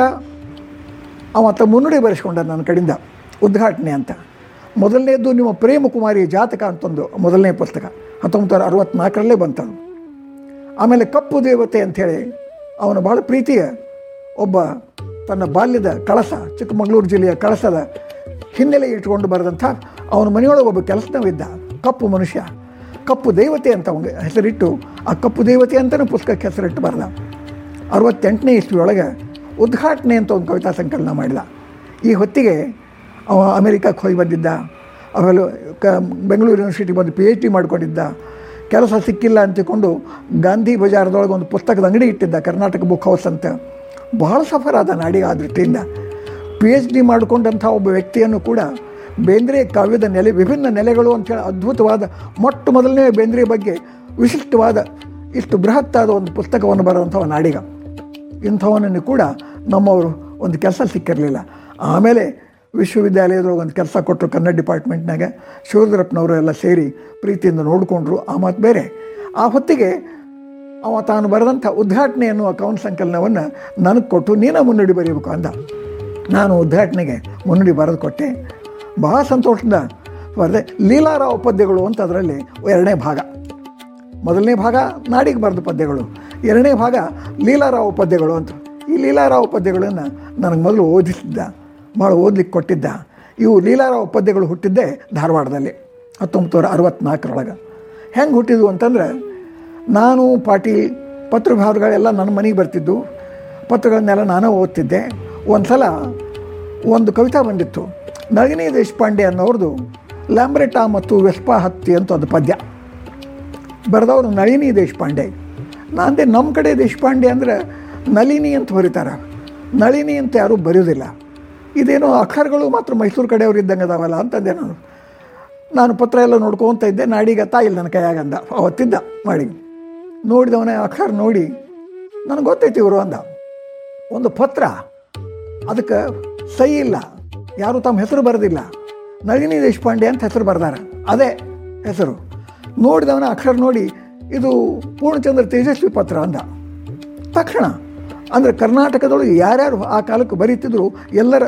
ಅವತ್ತ ಮುನ್ನುಡಿ ಬರೆಸ್ಕೊಂಡ ನನ್ನ ಕಡೆಯಿಂದ, ಉದ್ಘಾಟನೆ ಅಂತ. ಮೊದಲನೇದು ನಿಮ್ಮ ಪ್ರೇಮಕುಮಾರಿ ಜಾತಕ ಅಂತಂದು ಮೊದಲನೇ ಪುಸ್ತಕ ಹತ್ತೊಂಬತ್ತು ನೂರ ಅರವತ್ತ್ನಾಲ್ಕರಲ್ಲೇ ಬಂತದು. ಆಮೇಲೆ ಕಪ್ಪು ದೇವತೆ ಅಂಥೇಳಿ ಅವನ ಭಾಳ ಪ್ರೀತಿಯ ಒಬ್ಬ ತನ್ನ ಬಾಲ್ಯದ ಕಳಸ, ಚಿಕ್ಕಮಗಳೂರು ಜಿಲ್ಲೆಯ ಕಳಸದ ಹಿನ್ನೆಲೆ ಇಟ್ಕೊಂಡು ಬರೆದಂಥ ಅವನ ಮನೆಯೊಳಗೆ ಒಬ್ಬ ಕೆಲಸನವಿದ್ದ, ಕಪ್ಪು ಮನುಷ್ಯ, ಕಪ್ಪು ದೇವತೆ ಅಂತ ಅವನಿಗೆ ಹೆಸರಿಟ್ಟು ಆ ಕಪ್ಪು ದೇವತೆ ಅಂತಲೂ ಪುಸ್ತಕಕ್ಕೆ ಹೆಸರಿಟ್ಟು ಬರೆದ. ಅರವತ್ತೆಂಟನೇ ಇಸ್ವಿಯೊಳಗೆ ಉದ್ಘಾಟನೆ ಅಂತ ಒಂದು ಕವಿತಾ ಸಂಕಲನ ಮಾಡಿದ. ಈ ಹೊತ್ತಿಗೆ ಅವ ಅಮೆರಿಕಕ್ಕೆ ಹೋಗಿ ಬಂದಿದ್ದ. ಆಮೇಲೆ ಕ ಬೆಂಗಳೂರು ಯೂನಿವರ್ಸಿಟಿ ಬಂದು ಪಿ ಎಚ್ ಡಿ ಮಾಡ್ಕೊಂಡಿದ್ದ. ಕೆಲಸ ಸಿಕ್ಕಿಲ್ಲ ಅಂತಿಕೊಂಡು ಗಾಂಧಿ ಬಜಾರದೊಳಗೆ ಒಂದು ಪುಸ್ತಕದ ಅಂಗಡಿ ಇಟ್ಟಿದ್ದ, ಕರ್ನಾಟಕ ಬುಕ್ ಹೌಸ್ ಅಂತ. ಬಹಳ ಸಫರ್ ಆದ ನಾಡಿಗೆ ಆ ದೃಷ್ಟಿಯಿಂದ. ಪಿ ಎಚ್ ಡಿ ಮಾಡಿಕೊಂಡಂಥ ಒಬ್ಬ ವ್ಯಕ್ತಿಯನ್ನು ಕೂಡ ಬೇಂದ್ರೆ ಕಾವ್ಯದ ನೆಲೆ, ವಿಭಿನ್ನ ನೆಲೆಗಳು ಅಂಥೇಳಿ ಅದ್ಭುತವಾದ ಮೊಟ್ಟ ಮೊದಲನೇ ಬೇಂದ್ರೆ ಬಗ್ಗೆ ವಿಶಿಷ್ಟವಾದ ಇಷ್ಟು ಬೃಹತ್ತಾದ ಒಂದು ಪುಸ್ತಕವನ್ನು ಬರೆದಂಥವ ನಾಡಿಗ. ಇಂಥವನನ್ನು ಕೂಡ ನಮ್ಮವರು ಒಂದು ಕೆಲಸ ಸಿಕ್ಕಿರಲಿಲ್ಲ. ಆಮೇಲೆ ವಿಶ್ವವಿದ್ಯಾಲಯದೊಳಗೆ ಒಂದು ಕೆಲಸ ಕೊಟ್ಟರು ಕನ್ನಡ ಡಿಪಾರ್ಟ್ಮೆಂಟ್ನಾಗ. ಶಿವರುದ್ರಪ್ಪನವರು ಎಲ್ಲ ಸೇರಿ ಪ್ರೀತಿಯಿಂದ ನೋಡಿಕೊಂಡ್ರು, ಆ ಮಾತು ಬೇರೆ. ಆ ಹೊತ್ತಿಗೆ ಅವ ತಾನು ಬರೆದಂಥ ಉದ್ಘಾಟನೆ ಅನ್ನುವ ಕವನ ಸಂಕಲನವನ್ನು ನನಗೆ ಕೊಟ್ಟು ನೀನು ಮುನ್ನುಡಿ ಬರೀಬೇಕು ಅಂದ. ನಾನು ಉದ್ಘಾಟನೆಗೆ ಮುನ್ನುಡಿ ಬರೆದು ಕೊಟ್ಟೆ. ಬಹಳ ಸಂತೋಷದಿಂದ ಬರೆದೆ. ಲೀಲಾರಾವ್ ಪದ್ಯಗಳು ಅಂತ ಅದರಲ್ಲಿ ಎರಡನೇ ಭಾಗ. ಮೊದಲನೇ ಭಾಗ ನಾಡಿಗೆ ಬರೆದ ಪದ್ಯಗಳು, ಎರಡನೇ ಭಾಗ ಲೀಲಾರಾವ್ ಪದ್ಯಗಳು ಅಂತ. ಈ ಲೀಲಾರಾವ್ ಪದ್ಯಗಳನ್ನು ನನಗೆ ಮೊದಲು ಓದಿಸಿದ್ದ, ಭಾಳ ಓದ್ಲಿಕ್ಕೆ ಕೊಟ್ಟಿದ್ದ. ಇವು ಲೀಲಾರಾವ್ ಪದ್ಯಗಳು ಹುಟ್ಟಿದ್ದೇ ಧಾರವಾಡದಲ್ಲಿ ಹತ್ತೊಂಬತ್ತು ನೂರ ಅರವತ್ತ್ನಾಲ್ಕರೊಳಗೆ. ಹೆಂಗೆ ಹುಟ್ಟಿದ್ವು ಅಂತಂದರೆ, ನಾನು ಪಾಟೀಲ್ ಪತ್ರವ್ಯವಹಾರಗಳೆಲ್ಲ ನನ್ನ ಮನೆಗೆ ಬರ್ತಿದ್ದು, ಪತ್ರಗಳನ್ನೆಲ್ಲ ನಾನೇ ಓದ್ತಿದ್ದೆ. ಒಂದು ಸಲ ಒಂದು ಕವಿತಾ ಬಂದಿತ್ತು, ನಳಿನಿ ದೇಶಪಾಂಡೆ ಅನ್ನೋರ್ದು ಲ್ಯಾಂಬ್ರೆಟಾ ಮತ್ತು ವೆಸ್ಪಾ ಹತ್ತಿ ಅಂತ ಒಂದು ಪದ್ಯ ಬರೆದವರು ನಳಿನಿ ದೇಶಪಾಂಡೆ. ನಾನಂದೆ ನಮ್ಮ ಕಡೆ ದೇಶಪಾಂಡೆ ಅಂದರೆ ನಳಿನಿ ಅಂತ ಬರೀತಾರೆ, ನಳಿನಿ ಅಂತ ಯಾರೂ ಬರೆಯೋದಿಲ್ಲ. ಇದೇನೋ ಅಕ್ಷರಗಳು ಮಾತ್ರ ಮೈಸೂರು ಕಡೆಯವರು ಇದ್ದಂಗೆ ಅದಾವಲ್ಲ ಅಂತಂದೆ ನಾನು. ನಾನು ಪತ್ರ ಎಲ್ಲ ನೋಡ್ಕೊತ ಇದ್ದೆ. ನಾಡಿಗೆ ತಾಯಿಲ್ಲ ನನ್ನ ಕೈಯಾಗಂದ, ಅವತ್ತಿದ್ದ ಮಾಡಿ ನೋಡಿದವನೇ ಅಕ್ಷರ ನೋಡಿ ನನಗೆ ಗೊತ್ತೈತಿ ಇವರು ಅಂದ. ಒಂದು ಪತ್ರ ಅದಕ್ಕೆ ಸಹಿ ಇಲ್ಲ, ಯಾರು ತಮ್ಮ ಹೆಸರು ಬರೆದಿಲ್ಲ, ನಳಿನಿ ದೇಶಪಾಂಡೆ ಅಂತ ಹೆಸರು ಬರೆದಾರ, ಅದೇ ಹೆಸರು. ನೋಡಿದವನ ಅಕ್ಷರ ನೋಡಿ ಇದು ಪೂರ್ಣಚಂದ್ರ ತೇಜಸ್ವಿ ಪತ್ರ ಅಂದ. ತಕ್ಷಣ ಅಂದರೆ ಕರ್ನಾಟಕದೊಳಗೆ ಯಾರ್ಯಾರು ಆ ಕಾಲಕ್ಕೆ ಬರೀತಿದ್ರು ಎಲ್ಲರ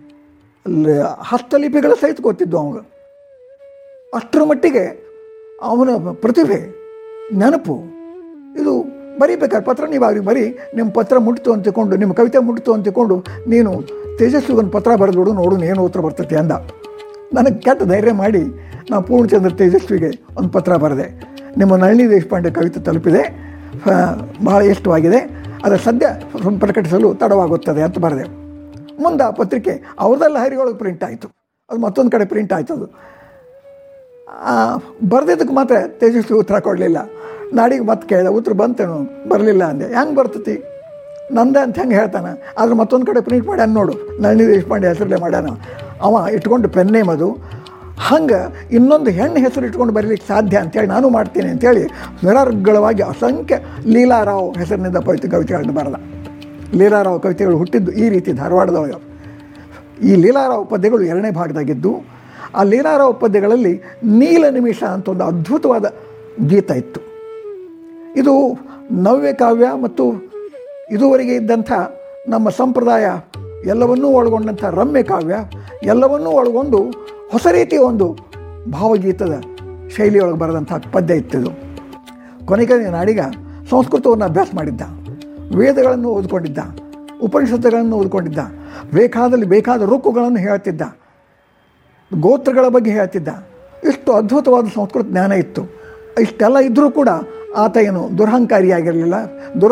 ಹಸ್ತಲಿಪಿಗಳ ಸಹಿತ ಗೊತ್ತಿದ್ದು ಅವಾಗ. ಅಷ್ಟರ ಮಟ್ಟಿಗೆ ಅವನ ಪ್ರತಿಭೆ, ನೆನಪು, ಇದು ಬರೀಬೇಕಾದ್ರೆ ಪತ್ರ ನೀವು ಅವ್ರಿಗೆ ಬರೀ, ನಿಮ್ಮ ಪತ್ರ ಮುಟ್ಟಿತು ಅಂತಿಕೊಂಡು, ನಿಮ್ಮ ಕವಿತೆ ಮುಟ್ಟಿತು ಅಂತಿಕೊಂಡು ನೀನು ತೇಜಸ್ವಿಗೊಂದು ಪತ್ರ ಬರೆದ್ಬಿಡು, ನೋಡು ಏನು ಉತ್ತರ ಬರ್ತೈತಿ ಅಂದ. ನನಗೆ ಕೆಟ್ಟ ಧೈರ್ಯ ಮಾಡಿ ನಾನು ಪೂರ್ಣಚಂದ್ರ ತೇಜಸ್ವಿಗೆ ಒಂದು ಪತ್ರ ಬರೆದೆ. ನಿಮ್ಮ ನಳಿನಿ ದೇಶಪಾಂಡೆ ಕವಿತೆ ತಲುಪಿದೆ, ಭಾಳ ಇಷ್ಟವಾಗಿದೆ, ಅದರ ಸದ್ಯ ಪ್ರಕಟಿಸಲು ತಡವಾಗುತ್ತದೆ ಅಂತ ಬರೆದೆ. ಮುಂದೆ ಆ ಪತ್ರಿಕೆ ಅವ್ರದ್ದೆಲ್ಲ ಹರಿಯೊಳಗೆ ಪ್ರಿಂಟ್ ಆಯಿತು, ಅದು ಮತ್ತೊಂದು ಕಡೆ ಪ್ರಿಂಟ್ ಆಯ್ತು. ಅದು ಬರೆದಿದ್ದಕ್ಕೆ ಮಾತ್ರ ತೇಜಸ್ವಿ ಉತ್ತರ ಕೊಡಲಿಲ್ಲ. ನಾಡಿಗೆ ಮತ್ತೆ ಕೇಳಿದೆ, ಉತ್ತರ ಬಂತೇನು, ಬರಲಿಲ್ಲ ಅಂದೆ. ಹೆಂಗೆ ಬರ್ತತಿ ನಂದೆ ಅಂತ ಹೆಂಗೆ ಹೇಳ್ತಾನೆ, ಆದ್ರೆ ಮತ್ತೊಂದು ಕಡೆ ಪ್ರಿಂಟ್ ಮಾಡ್ಯಾನ ನೋಡು, ನಳಿನಿ ದೇಶಪಾಂಡೆ ಹೆಸರಲ್ಲೇ ಮಾಡ್ಯಾನ. ಅವ ಇಟ್ಕೊಂಡು ಪೆನ್ನೇಮ್ ಅದು. ಹಂಗೆ ಇನ್ನೊಂದು ಹೆಣ್ಣು ಹೆಸರು ಇಟ್ಕೊಂಡು ಬರೀಲಿಕ್ಕೆ ಸಾಧ್ಯ ಅಂಥೇಳಿ ನಾನು ಮಾಡ್ತೀನಿ ಅಂಥೇಳಿ ನಿರರ್ಗಳವಾಗಿ ಅಸಂಖ್ಯ ಲೀಲಾರಾವ್ ಹೆಸರಿನಿಂದ ಪವಿತ್ರ ಕವಿತೆಗಳನ್ನು ಬರೆದ. ಲೀಲಾರಾವ್ ಕವಿತೆಗಳು ಹುಟ್ಟಿದ್ದು ಈ ರೀತಿ ಧಾರವಾಡದೊಳಗೆ. ಈ ಲೀಲಾರಾವ್ ಪದ್ಯಗಳು ಎರಡನೇ ಭಾಗದಾಗಿದ್ದು, ಆ ಲೀಲಾರಾವ್ ಪದ್ಯಗಳಲ್ಲಿ ನೀಲ ನಿಮಿಷ ಅಂತ ಒಂದು ಅದ್ಭುತವಾದ ಗೀತ ಇತ್ತು. ಇದು ನವ್ಯ ಕಾವ್ಯ ಮತ್ತು ಇದುವರೆಗೆ ಇದ್ದಂಥ ನಮ್ಮ ಸಂಪ್ರದಾಯ ಎಲ್ಲವನ್ನೂ ಒಳಗೊಂಡಂಥ ರಮ್ಯ ಕಾವ್ಯ ಎಲ್ಲವನ್ನೂ ಒಳಗೊಂಡು ಹೊಸ ರೀತಿಯ ಒಂದು ಭಾವಗೀತದ ಶೈಲಿಯೊಳಗೆ ಬರೆದಂಥ ಪದ್ಯ ಇತ್ತಿದು. ಕೊನೆಗೆ ನಾಡಿಗ ಸಂಸ್ಕೃತವನ್ನು ಅಭ್ಯಾಸ ಮಾಡಿದ್ದ, ವೇದಗಳನ್ನು ಓದ್ಕೊಂಡಿದ್ದ, ಉಪನಿಷತ್ತುಗಳನ್ನು ಓದ್ಕೊಂಡಿದ್ದ, ಬೇಕಾದಲ್ಲಿ ಬೇಕಾದ ರುಕ್ಕುಗಳನ್ನು ಹೇಳ್ತಿದ್ದ, ಗೋತ್ರಗಳ ಬಗ್ಗೆ ಹೇಳ್ತಿದ್ದ. ಇಷ್ಟು ಅದ್ಭುತವಾದ ಸಂಸ್ಕೃತ ಜ್ಞಾನ ಇತ್ತು. ಇಷ್ಟೆಲ್ಲ ಇದ್ದರೂ ಕೂಡ ಆತ ಏನು ದುರಹಂಕಾರಿಯಾಗಿರಲಿಲ್ಲ, ದುರ